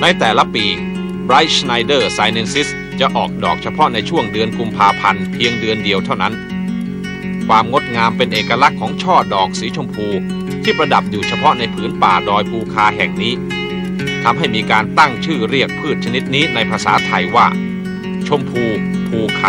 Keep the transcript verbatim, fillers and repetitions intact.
ในแต่ละปี Bright Schneider Sinensis จะออกดอกเฉพาะในช่วงเดือนกุมภาพันธ์เพียงเดือนเดียวเท่านั้นความงดงามเป็นเอกลักษณ์ของช่อดอกสีชมพูที่ประดับอยู่เฉพาะในผืนป่าดอยภูคาแห่งนี้ทำให้มีการตั้งชื่อเรียกพืชชนิดนี้ในภาษาไทยว่าชมพูภูคา